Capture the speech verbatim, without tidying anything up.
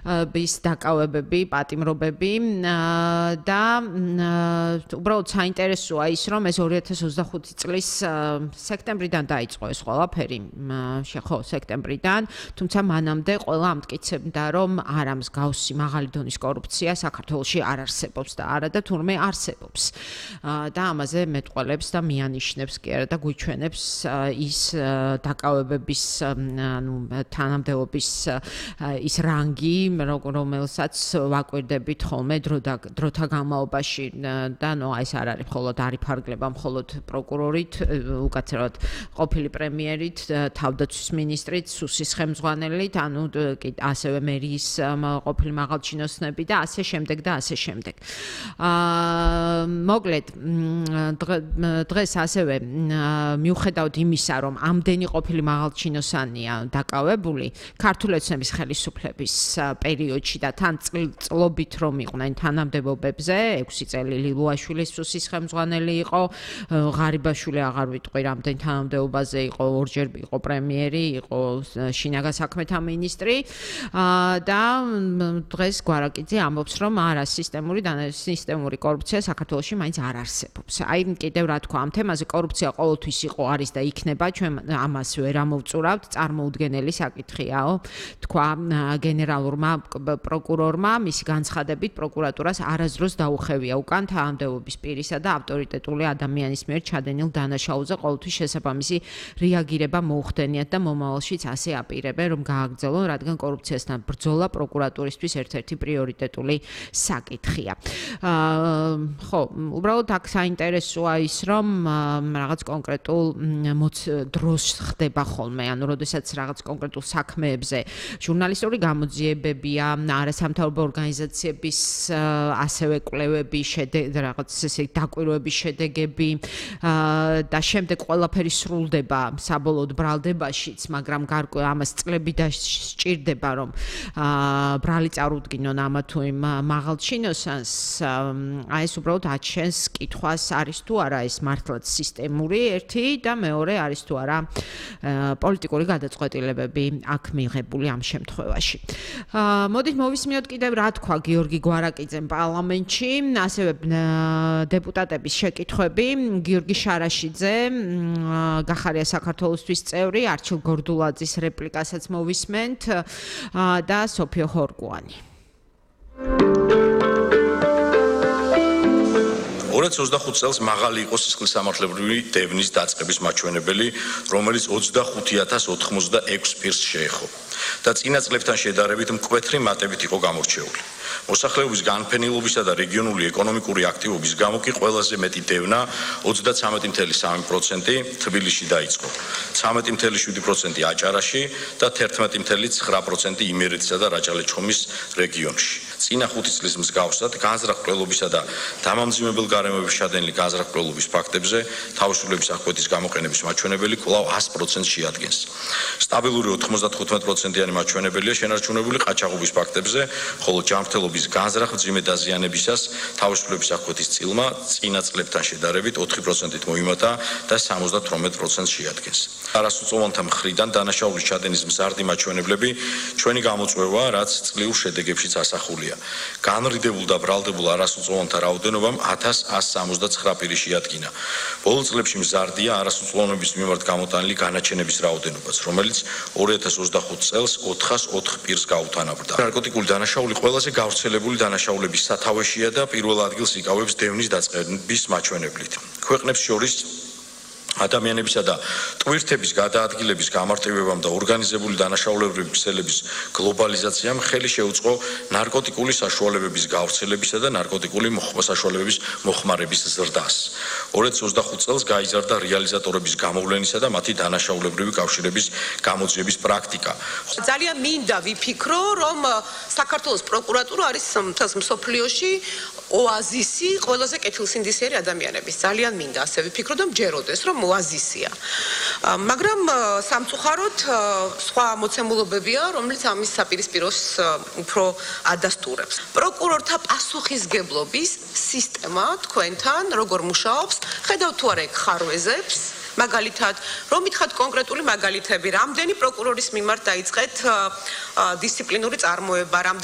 bis დაკავებები, პატიმრობები და უბრალოდ საინტერესოა ის, რომ ეს ორი ათას ოცდახუთი წლის სექტემბრიდან დაიწყო ეს ყველაფერი, ხო, სექტემბრიდან, თუმცა მანამდე ყველა ამტკიცებდა, რომ არა მსგავსი მაღალი დონის კორუფცია საქართველოში არ არსებობს და არა და თურმე არსებობს. და ამაზე მეტყველებს და მიანიშნებს კი არა და გვიჩვენებს ის დაკავებების, ანუ თანამდებობის ის რანგი, რომელსაც ვაკვირდებით ხოლმე დროთა განმავლობაში და ნუ ეს არ არის მხოლოდ არიფარგლება მხოლოდ პროკურორით, უკაცრავად ყოფილი პრემიერით, თავდაცვის ministrით, სუსის ხელმძღვანელით, ანუ ასევე მერიის ყოფილი მაღალჩინოსნები და ასე შემდეგ და ასე შემდეგ. მოკლედ, დღეს ასევე მიუხედავად იმისა, რომ ამდენი ყოფილი მაღალჩინოსანია დაკავებული ქართული ოცნების ხელისუფლების პერიოდში და თან წლობით რომ იყვნენ თანამდებობებზე, ექვსი წელი ლილუაშვილის სუსის ხელმძღვანელი იყო, ღარიბაშვილი აღარ ვიტყვი რამდენ თანამდებობაზე იყო, ორჯერ იყო პრემიერი, იყო შინაგან საქმეთა მინისტრი და დღეს გვარაკიძე ამბობს, რომ არა სისტემური და სისტემური კორუფცია საქართველოში მაინც არ არსებობს. აი კიდევ რა თქვა ამ თემაზე, კორუფცია ყოველთვის იყო, არის და იქნება, ჩვენ ამას ვერ ამოვწურავთ, წარმოუდგენელი საკითხიაო, თქვა გენერალურმა პროკურორმა, მისი განცხადებით პროკურატურას არასდროს დაუხევია უკან თანამდებობის პირისა და ავტორიტეტული ადამიანის მიერ ჩადენილ დანაშაულზე ყოველთვის შესაბამისი რეაგირება მოუხდენიათ და მომავალშიც ასე აპირებენ, რომ გააგრძელონ, რადგან კორუფციასთან ბრძოლა პროკურატურისთვის ერთ-ერთი პრიორიტეტული საკითხია. ხო, უბრალოდ აქ საინტერესოა ის, რომ რაღაც კონკრეტულ დროს ხდება ხოლმე, ანუ როდესაც რაღაც კონკრეტულ საქმეებზე ჟურნალისტური გამოძიებებია, არასამთავრობო ორგანიზაციების ასევე კვლევები, რაღაც ესე დაკვირვების შედეგები და შემდეგ ყველაფერი სრულდება საბოლოოდ ბრალდებაშიც, მაგრამ ამას წლები დასჭირდება, რომ ბრალი წარუდგინონ ამა თუ იმ მაღალჩინოსანს, აი ეს უბრალოდ აჩენს კითხვას, არის თუ არა ეს მართლაც სისტემური ერთი და მეორე არის თუ არა პოლიტიკური გადაწყვეტილებები აქ მიღებული ამ შემთხვევაში. მოდით მოვისმინოთ კიდევ რა თქვა გიორგი გვარაკიძემ პარლამენტში, ასევე დეპუტატების შეკითხვები, გიორგი შარაშიძე, გახარია საქართველოსთვის წევრი, არჩილ გორდულაძის რეპლიკასაც მოვისმენთ და სოფიო ჰორკუანი. ორი ათას ოცდახუთი წელს მაღალი იყო სისხლის სამართლებრივი დევნის დაწყების მაჩვენებელი, რომელიც ოცდახუთი ათას ოთხმოცდაექვსი პირს შეეხო და წინა წლებთან შედარებით მკვეთრი მატებით იყო გამორჩეული. მოსახლეობის განფენილობისა და რეგიონული ეკონომიკური აქტივობის გამო კი ყველაზე მეტი დევნა ოცდაცამეტი წუთი სამი პროცენტი თბილისში დაიწყო, ცამეტი წუთი შვიდი პროცენტი აჭარაში და თერთმეტი წუთი ცხრა პროცენტი იმერეთისა და რაჭა-ლეჩხუმის რეგიონში. წინა ხუთი წლის მსგავსად განზრახ-ყრელობისა და დამამძიმებელ გარემოების შადენილი განზრახ-ყრელობის ფაქტებზე თავისუფლების აღკვეთის გამოყენების მაჩვენებელი კვლავ ას პროცენტს შეადგენს. სტაბილური ოთხმოცდათხუთმეტი პროცენტიანი მაჩვენებელია შენარჩუნებული ყაჩაღობის ფაქტებზე, ხოლო ჯანმრთელობის განზრახ-მძიმე დაზიანებისას თავისუფლების აღკვეთის წილმა წინა წლებთან შედარებით ოთხი პროცენტით მოიმატა და სამოცდათვრამეტი პროცენტს შეადგენს. არასრულწლოვანთა მხრიდან დანაშაულის ჩადენის მზარდი მაჩვენებლები ჩვენი გამოწვევა, რაც წლიურ შედეგებშიც ასახულია. განრიდებულ და ბრალდებულ არასრულწლოვანთა რაოდენობამ ათას ას სამოცდაცხრა პირი შეადგინა. ბოლო წლებში მზარდია არასრულწლოვანების მიმართ გამოტანილი განაჩენების რაოდენობაც, რომელიც ორი ათას ოცდახუთი წელს ოთხას ოთხ პირს გაუთანაბრდა. ნარკოტიკული დანაშაული ყველაზე გავრცელებული დანაშაულების სათავეშია და პირველ ადგილს იკავებს დევნის დაწყების მაჩვენებლით. ქვეყნებს შორის ადამიანებისა და ტვირთების გადაადგილების გამარტივებამ და ორგანიზებული დანაშაულებრივი ქსელების გლობალიზაციამ ხელი შეუწყო ნარკოტიკული საშუალებების გავრცელებისა და ნარკოტიკული საშუალებების მოხმარების ზრდას. ორი ათას ოცდახუთი წელს გაიზარდა რეალიზატორების გამოვლენისა და მათი დანაშაულებრივი კავშირების გამოძიების პრაქტიკა. ძალიან მინდა ვიფიქრო, რომ საქართველოს პროკურატურა არის მთელს მსოფლიოში ოაზისი ყველაზე კეთილსინდისიერი ადამიანების. ძალიან მინდა ასე ვიფიქრო და მჯეროდეს, რომ ოაზისია. მაგრამ სამწუხაროდ სხვა მოცემულობებია, რომელიც ამის საპირისპიროს უფრო ადასტურებს. პროკურორთა პასუხისგებლობის სისტემა თქვენთან როგორ მუშაობს? ხედავთ თუ არა ხარვეზებს? მაგალითად, რომ ითხრათ კონკრეტული მაგალითები, რამდენი პროკურორის მიმართ დაიწყეთ დისციპლინური წარმოება,